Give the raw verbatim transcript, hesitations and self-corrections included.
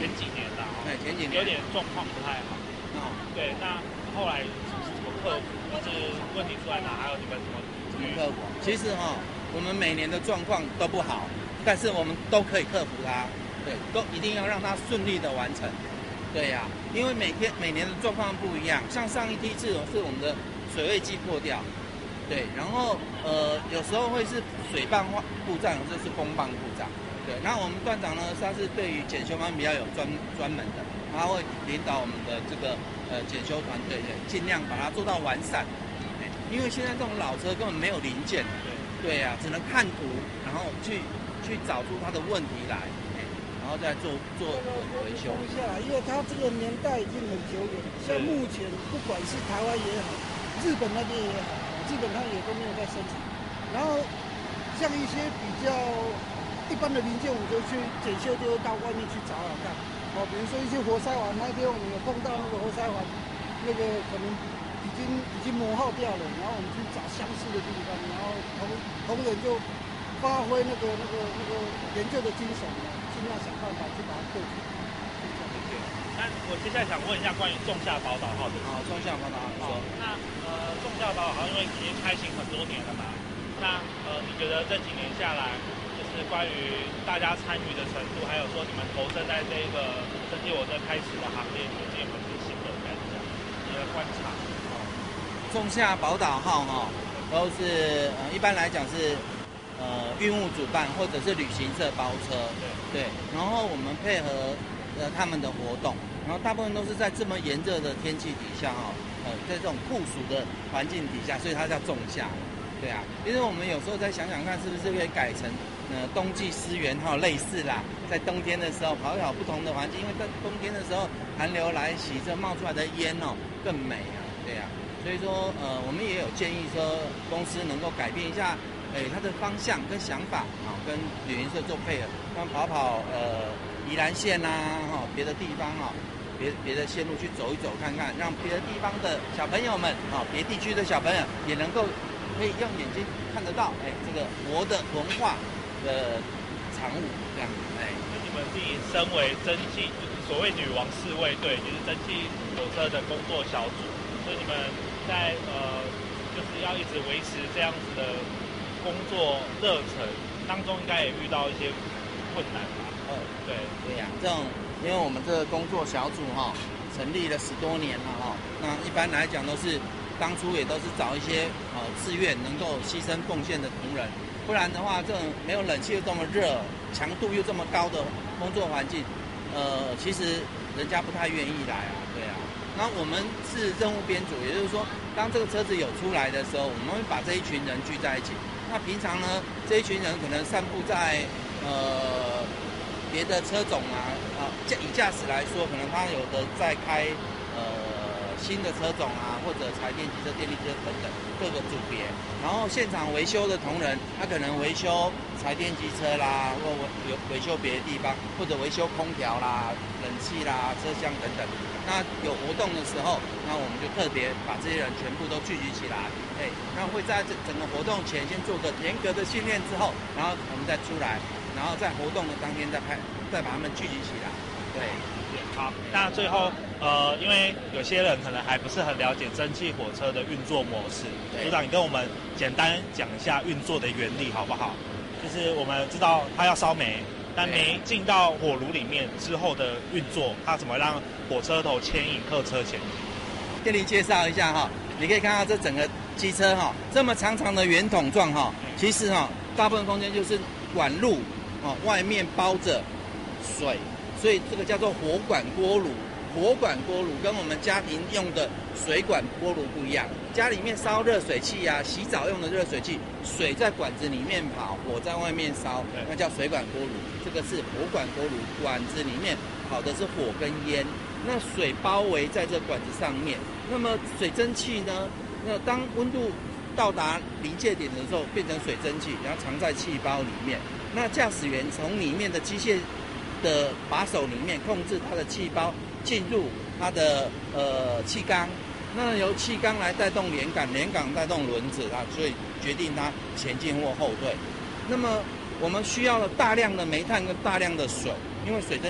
前几年的、哦， 对，前几年有点状况不太好。 哦， 对，那后来怎么克服？就是问题出在哪？还有你们怎么怎么克服？其实哈、哦，我们每年的状况都不好，但是我们都可以克服它。对，都一定要让它顺利的完成。对呀、啊，因为每天每年的状况不一样，像上一梯次是我们的水位计破掉，对，然后呃有时候会是水泵故障，有时候是风泵故障，对。那我们段长呢，他是对于检修方面比较有专专门的，他会领导我们的这个呃检修团队，尽量把它做到完善。因为现在这种老车根本没有零件，对呀、啊，只能看图，然后去去找出它的问题来。然后再做做维修一下，因为它这个年代已经很久远，像目前不管是台湾也好，日本那边也好，基本上也都没有在生产。然后像一些比较一般的零件，我们就去检修，就到外面去找找看。哦，比如说一些活塞环，那天我们有碰到那个活塞环，那个可能已经已经磨耗掉了，然后我们去找相似的地方，然后同同仁就发挥那个那个那个研究的精神。尽量想办法去把它克服。 那我接下来想问一下关于仲夏宝岛号的。 好，仲夏宝岛号，你说。 那呃，仲夏宝岛号因为已经开行很多年了嘛，那呃，你觉得这几年下来，就是关于大家参与的程度，还有说你们投身在这个蒸汽火车开始的行列，最近有没有一些心得感想？你的观察？ 仲夏宝岛号哈、哦，都是呃一般来讲是。呃，运务主办或者是旅行社包车，对，对，然后我们配合呃他们的活动，然后大部分都是在这么炎热的天气底下哈、哦，呃，在这种酷暑的环境底下，所以它叫仲夏，对啊，因为我们有时候再想想看，是不是可以改成呃冬季思源号类似啦，在冬天的时候跑一跑不同的环境，因为在冬天的时候寒流来袭，这冒出来的烟哦更美啊，对啊，所以说呃我们也有建议说公司能够改变一下。哎，它的方向跟想法啊，跟旅行社做配合，让跑跑呃宜兰县呐、啊，哈、哦，别的地方哈、哦，别别的线路去走一走看看，让别的地方的小朋友们啊、哦，别地区的小朋友也能够可以用眼睛看得到，哎，这个活的文化的产物这样子，哎。 那你们自己身为蒸汽，所谓女王侍卫队，就是蒸汽火车的工作小组，所以你们在呃，就是要一直维持这样子的。工作热忱当中应该也遇到一些困难吧？ 哦， 对对呀、啊，这种因为我们这个工作小组哈、哦、成立了十多年了哈、哦，那一般来讲都是当初也都是找一些呃自愿能够牺牲奉献的同仁，不然的话这种没有冷气又这么热，强度又这么高的工作环境，呃，其实人家不太愿意来啊，对啊。那我们是任务编组，也就是说，当这个车子有出来的时候，我们会把这一群人聚在一起。那平常呢，这一群人可能散布在呃别的车种啊啊，以驾驶来说，可能他有的在开呃新的车种啊，或者柴电机车、电力机车等等各个组别。然后现场维修的同仁，他可能维修柴电机车啦，或维维修别的地方，或者维修空调啦、冷气啦、车厢等等。那有活动的时候，那我们就特别把这些人全部都聚集起来，哎，那会在这整个活动前先做个严格的训练之后，然后我们再出来，然后在活动的当天再拍，再把他们聚集起来，对。 好，那最后呃，因为有些人可能还不是很了解蒸汽火车的运作模式，组长你跟我们简单讲一下运作的原理好不好？就是我们知道它要烧煤。但煤进到火炉里面之后的运作，它怎么让火车头牵引客车前进？ 给你介绍一下哈，你可以看到这整个机车哈，这么长长的圆筒状哈，其实哈，大部分空间就是管路哦，外面包着水，所以这个叫做火管锅炉。火管锅炉跟我们家庭用的水管锅炉不一样，家里面烧热水器啊，洗澡用的热水器，水在管子里面跑，火在外面烧，那叫水管锅炉。这个是火管锅炉，管子里面跑的是火跟烟，那水包围在这管子上面。那么水蒸气呢？那当温度到达临界点的时候，变成水蒸气，然后藏在气包里面。那驾驶员从里面的机械的把手里面控制它的气包进入它的呃气缸，那由气缸来带动连杆，连杆带动轮子啊，所以决定它前进或后退。那么我们需要了大量的煤炭跟大量的水，因为水蒸